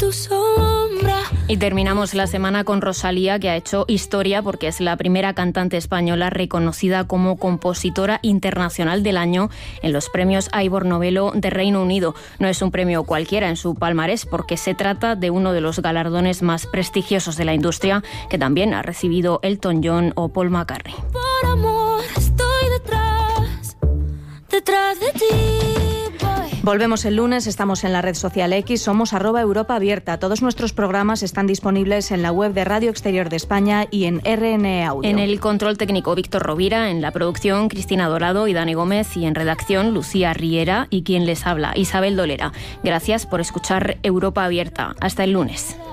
tu sombra. Y terminamos la semana con Rosalía, que ha hecho historia porque es la primera cantante española reconocida como compositora internacional del año en los premios Ivor Novello de Reino Unido. No es un premio cualquiera en su palmarés porque se trata de uno de los galardones más prestigiosos de la industria que también ha recibido Elton John o Paul McCartney. Por amor estoy detrás de ti. Volvemos el lunes, estamos en la red social X, somos @Europa Abierta. Todos nuestros programas están disponibles en la web de Radio Exterior de España y en RN Audio. En el control técnico Víctor Rovira, en la producción Cristina Dorado y Dani Gómez y en redacción Lucía Riera y quien les habla, Isabel Dolera. Gracias por escuchar Europa Abierta. Hasta el lunes.